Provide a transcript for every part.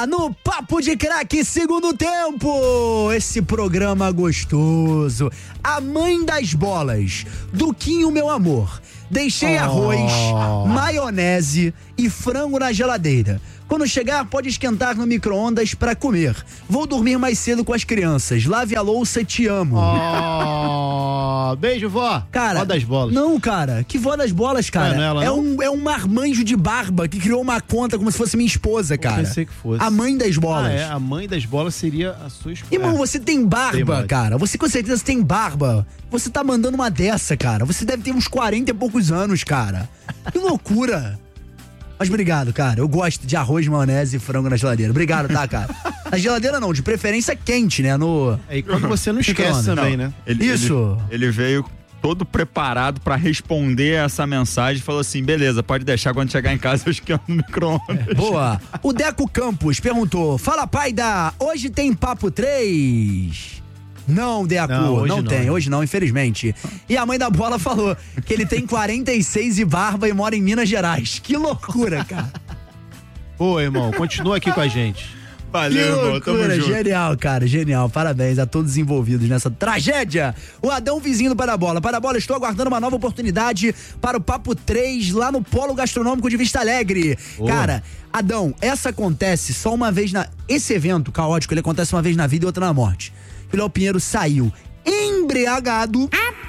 No Papo de Craque, segundo tempo, esse programa gostoso. A mãe das bolas, Duquinho, meu amor. Deixei arroz, maionese e frango na geladeira. Quando chegar, pode esquentar no micro-ondas pra comer. Vou dormir mais cedo com as crianças. Lave a louça, te amo. Beijo, vó. Cara, vó das bolas. Não, cara. Que vó das bolas, cara? Não é ela, é um marmanjo de barba que criou uma conta como se fosse minha esposa, cara. Eu pensei que fosse. A mãe das bolas. A mãe das bolas seria a sua esposa. Irmão, você tem barba, cara. Você com certeza tem barba. Você tá mandando uma dessa, cara. Você deve ter uns 40 e poucos anos, cara. Que loucura. Mas obrigado, cara. Eu gosto de arroz, maionese e frango na geladeira. Obrigado, tá, cara? Na geladeira não, de preferência quente, né? E quando você não esquece também, né? Ele veio todo preparado pra responder essa mensagem. Falou assim, beleza, pode deixar, quando chegar em casa eu esquento no micro-ondas. Boa. O Deco Campos perguntou, fala, pai da, hoje tem Papo 3? Não, Deco, não tem. Hoje não, infelizmente. E a mãe da bola falou que ele tem 46 e barba e mora em Minas Gerais. Que loucura, cara. Ô, irmão, continua aqui com a gente. Valeu, irmão, tamo junto. Genial, cara, genial. Parabéns a todos os envolvidos nessa tragédia. O Adão vizinho do Parabola. Parabola, estou aguardando uma nova oportunidade para o Papo 3 lá no Polo Gastronômico de Vista Alegre. Cara, Adão, essa acontece só uma vez Esse evento caótico, ele acontece uma vez na vida e outra na morte. O Léo Pinheiro saiu embriagado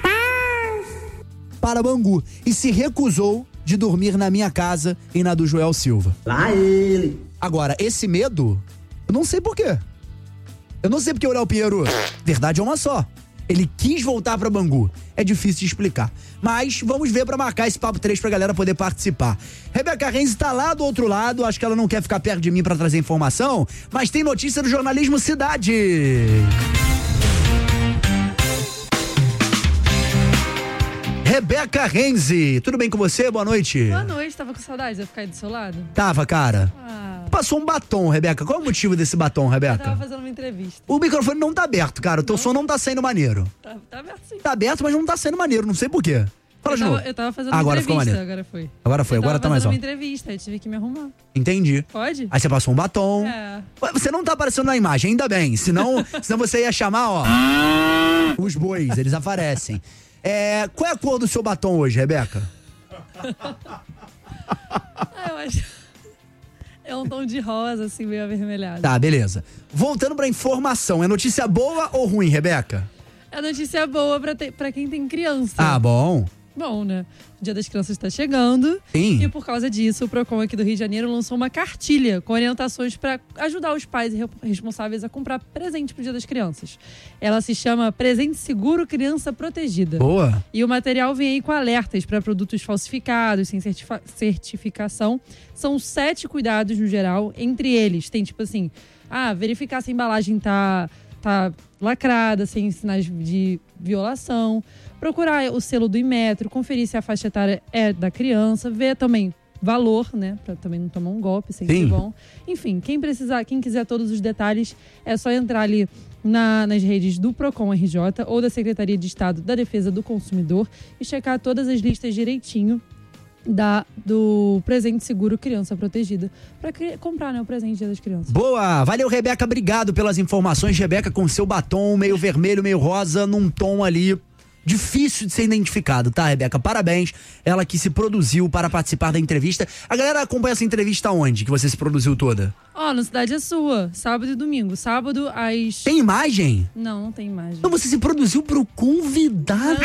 para Bangu e se recusou de dormir na minha casa e na do Joel Silva. Lá ele. Agora, esse medo, eu não sei por quê. Eu não sei porque o Léo Pinheiro, verdade é uma só. Ele quis voltar pra Bangu. É difícil de explicar. Mas vamos ver pra marcar esse Papo 3 pra galera poder participar. Rebeca Renzi tá lá do outro lado. Acho que ela não quer ficar perto de mim pra trazer informação. Mas tem notícia do Jornalismo Cidade. Rebeca Renzi, tudo bem com você? Boa noite. Boa noite, tava com saudade de eu ficar aí do seu lado? Tava, cara. Passou um batom, Rebeca. Qual é o motivo desse batom, Rebeca? Eu tava fazendo uma entrevista. O microfone não tá aberto, cara. O teu som não tá saindo maneiro. Tá aberto sim. Tá aberto, mas não tá saindo maneiro. Não sei por quê. Fala de novo. Eu tava fazendo uma entrevista, agora foi. Agora foi, agora tá mais alto. Eu tava fazendo uma entrevista, aí tive que me arrumar. Entendi. Pode? Aí você passou um batom. É. Você não tá aparecendo na imagem, ainda bem. Senão você ia chamar, ó, os bois, eles aparecem. Qual é a cor do seu batom hoje, Rebeca? Eu acho... É um tom de rosa, assim, meio avermelhado. Tá, beleza. Voltando pra informação, é notícia boa ou ruim, Rebeca? É notícia boa pra quem tem criança. Ah, bom. Bom, né? O Dia das Crianças está chegando. Sim. E por causa disso, o Procon aqui do Rio de Janeiro lançou uma cartilha com orientações para ajudar os pais responsáveis a comprar presente pro Dia das Crianças. Ela se chama Presente Seguro Criança Protegida. Boa. E o material vem aí com alertas para produtos falsificados, sem certificação. São 7 cuidados no geral. Entre eles, tem tipo assim, verificar se a embalagem tá lacrada, sem sinais de violação, procurar o selo do Inmetro, conferir se a faixa etária é da criança, ver também valor, né, pra também não tomar um golpe, sempre Sim. bom. Enfim, quem quiser todos os detalhes, é só entrar ali nas redes do Procon RJ ou da Secretaria de Estado da Defesa do Consumidor e checar todas as listas direitinho do Presente Seguro Criança Protegida pra comprar, né, o presente Dia das Crianças. Boa! Valeu, Rebeca, obrigado pelas informações. Rebeca com seu batom meio vermelho, meio rosa, num tom ali difícil de ser identificado, tá, Rebeca? Parabéns, ela que se produziu para participar da entrevista. A galera acompanha essa entrevista onde, que você se produziu toda? No Cidade é Sua, sábado e domingo. Sábado às... Tem imagem? Não tem imagem. Então você se produziu pro convidado.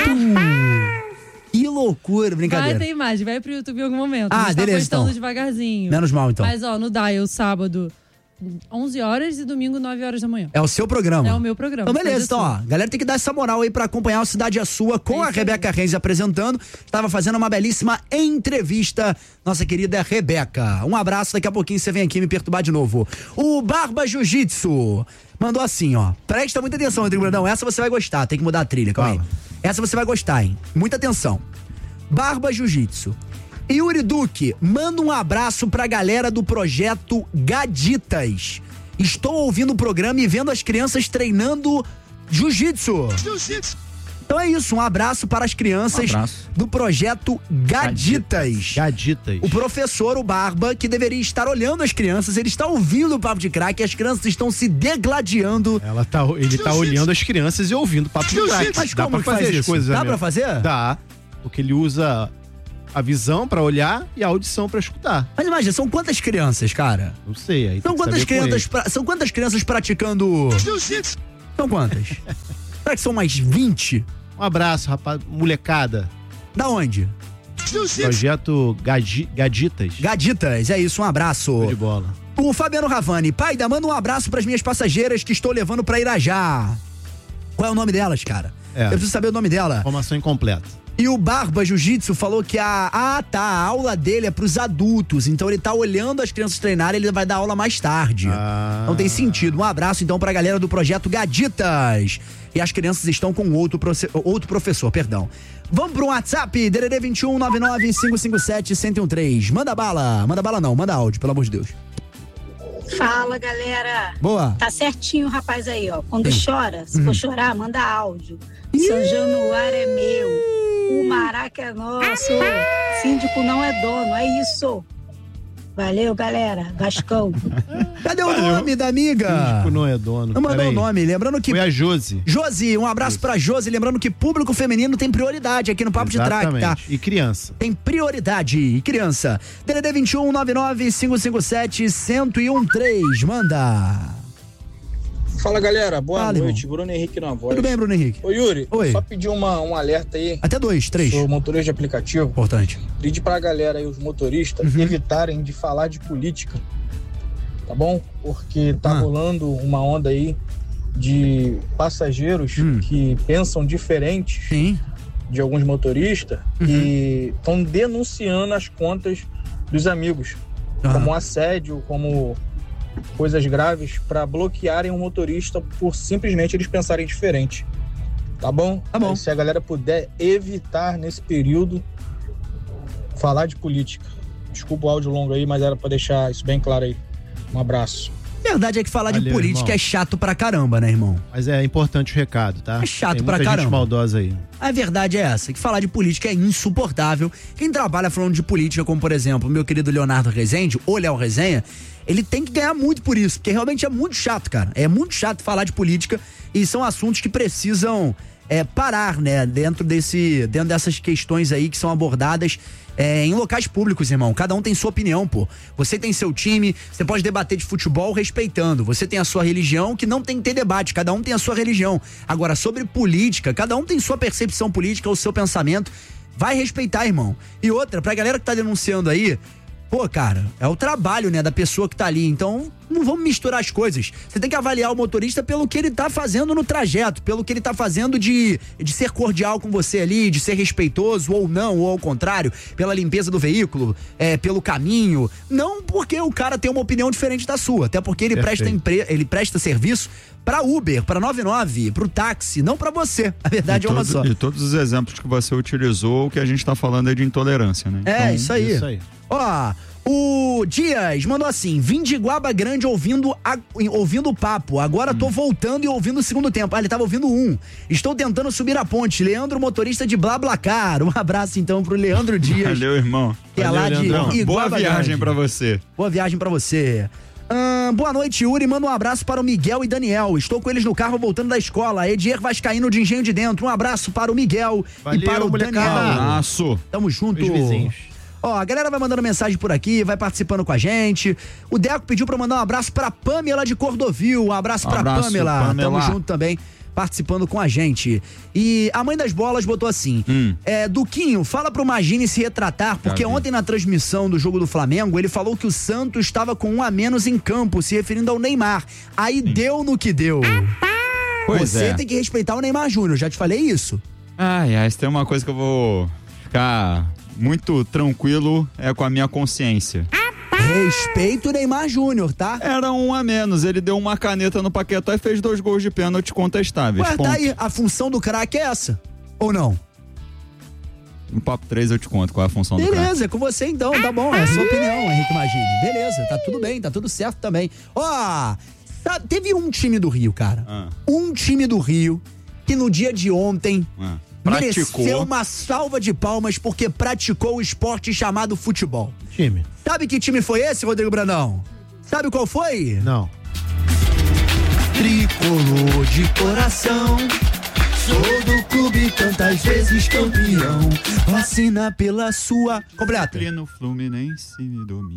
Que loucura, brincadeira. Vai ter imagem, vai pro YouTube em algum momento. Ah, beleza, postando então. devagarzinho. Menos mal, então. Mas, no Dial, sábado, 11 horas e domingo, 9 horas da manhã. É o seu programa? É o meu programa. Então, beleza, então, ó. Galera tem que dar essa moral aí pra acompanhar o Cidade é Sua com a Rebeca Renzi apresentando. Estava fazendo uma belíssima entrevista, nossa querida Rebeca. Um abraço, daqui a pouquinho você vem aqui me perturbar de novo. O Barba Jiu-Jitsu mandou assim, ó. Presta muita atenção, Rodrigo Brandão. Essa você vai gostar, tem que mudar a trilha, calma aí. Essa você vai gostar, hein? Muita atenção. Barba Jiu-Jitsu. Yuri Duque, manda um abraço pra galera do projeto Gaditas. Estou ouvindo o programa e vendo as crianças treinando jiu-jitsu. Então é isso, um abraço para as crianças do projeto Gaditas. Gaditas. O professor, o Barba, que deveria estar olhando as crianças, ele está ouvindo o Papo de Crack e as crianças estão se degladiando. Ele tá olhando as crianças e ouvindo o Papo de Crack. Mas dá como pra fazer faz as isso? coisas, Dá né? pra fazer? Dá, porque ele usa a visão pra olhar e a audição pra escutar. Mas imagina, são quantas crianças, cara? Não sei, aí São quantas crianças praticando... São quantas? Será que são mais 20? Um abraço, rapaz, molecada. Da onde? Projeto Gaditas. Gaditas, é isso, um abraço. Show de bola. O Fabiano Ravani, pai, manda um abraço pras minhas passageiras que estou levando pra Irajá. Qual é o nome delas, cara? Eu preciso saber o nome dela. Informação incompleta. E o Barba Jiu-Jitsu falou que a aula dele é pros adultos, então ele tá olhando as crianças treinarem, ele vai dar aula mais tarde. Não tem sentido. Um abraço então pra galera do projeto Gaditas. E as crianças estão com outro professor, perdão. Vamos pro WhatsApp, DDD 21 99 557 1013. Manda bala não, manda áudio, pelo amor de Deus. Fala, galera. Boa. Tá certinho o rapaz aí, ó. Quando chora, se for chorar, manda áudio. São Januário é meu. O Maraca é nosso. Síndico não é dono, é isso. Valeu, galera. Vascão. Cadê o nome da amiga? Síndico não é dono. Não mandou o nome, lembrando que... Foi a Josi. Josi, um abraço pra Josi, lembrando que público feminino tem prioridade aqui no Papo de Track, tá? E criança. Tem prioridade. E criança. DDD 21 99 557 1013. Manda. Fala, galera. Boa noite. Irmão. Bruno Henrique na voz. Tudo bem, Bruno Henrique? Ô, Yuri. Oi. Só pedir um alerta aí. Até 2, 3. Sou motorista de aplicativo. Importante. Pedir pra galera aí, os motoristas, evitarem de falar de política. Tá bom? Porque tá rolando uma onda aí de passageiros que pensam diferente de alguns motoristas e estão denunciando as contas dos amigos. Como assédio, como coisas graves, para bloquearem um motorista por simplesmente eles pensarem diferente. Tá bom? Tá bom. Aí, se a galera puder evitar nesse período falar de política. Desculpa o áudio longo aí, mas era para deixar isso bem claro aí. Um abraço. Verdade é que falar de política é chato pra caramba, né, irmão? Mas é importante o recado, tá? É chato Tem pra muita caramba. gente maldosa aí. A verdade é essa, que falar de política é insuportável. Quem trabalha falando de política, como por exemplo, o meu querido Leonardo Rezende, ou Léo Resenha, ele tem que ganhar muito por isso, porque realmente é muito chato, cara. É muito chato falar de política e são assuntos que precisam parar, né, dentro dessas questões aí que são abordadas em locais públicos, irmão. Cada um tem sua opinião, pô. Você tem seu time, você pode debater de futebol respeitando. Você tem a sua religião, que não tem que ter debate. Cada um tem a sua religião. Agora, sobre política, cada um tem sua percepção política, o seu pensamento. Vai respeitar, irmão. E outra, pra galera que tá denunciando aí, pô, cara, é o trabalho, né, da pessoa que tá ali. Então, não vamos misturar as coisas. Você tem que avaliar o motorista pelo que ele tá fazendo no trajeto, pelo que ele tá fazendo de ser cordial com você ali, de ser respeitoso ou não, ou ao contrário, pela limpeza do veículo, pelo caminho. Não porque o cara tem uma opinião diferente da sua, até porque ele presta serviço pra Uber, pra 99, pro táxi, não pra você. A verdade é uma só. E todos os exemplos que você utilizou, o que a gente tá falando é de intolerância, né? Então, isso aí. Ó, o Dias mandou assim: vim de Guaba Grande ouvindo o papo, agora tô voltando e ouvindo o segundo tempo. Ele tava ouvindo estou tentando subir a ponte. Leandro, motorista de BlaBlaCar. Um abraço então pro Leandro Dias. Valeu, irmão. Que é lá de Iguaba. Boa viagem Grande. pra você. Boa viagem pra você. Boa noite, Yuri. Manda um abraço para o Miguel e Daniel. Estou com eles no carro voltando da escola. Edier Vascaíno de Engenho de Dentro. Um abraço para o Miguel e para o Daniel. Abraço. Tamo junto. Os vizinhos. Ó, a galera vai mandando mensagem por aqui, vai participando com a gente. O Deco pediu pra mandar um abraço pra Pamela de Cordovil. Um abraço pra Pamela. Tamo junto também, participando com a gente. E a mãe das bolas botou assim: Duquinho, fala pro Magini se retratar, porque ontem na transmissão do jogo do Flamengo, ele falou que o Santos estava com 1 a menos em campo, se referindo ao Neymar. Aí deu no que deu. Você tem que respeitar o Neymar Júnior, já te falei isso. Isso tem uma coisa que eu vou ficar muito tranquilo com a minha consciência. Respeito o Neymar Júnior, tá? Era 1 a menos, ele deu uma caneta no Paquetá e fez 2 gols de pênalti contestáveis. Ué, tá aí, a função do craque é essa, ou não? No Papo 3 eu te conto qual é a função do craque. Beleza, é com você então, tá bom, é a sua opinião, Henrique Magini. Beleza, tá tudo bem, tá tudo certo também. Ó, teve um time do Rio, cara. Um time do Rio que no dia de ontem Praticou. mereceu uma salva de palmas porque praticou o esporte chamado futebol. Time. Sabe que time foi esse, Rodrigo Brandão? Sabe qual foi? Não. Tricolor de coração, sou do clube tantas vezes campeão, vacina pela sua... Completa. No Fluminense me domina.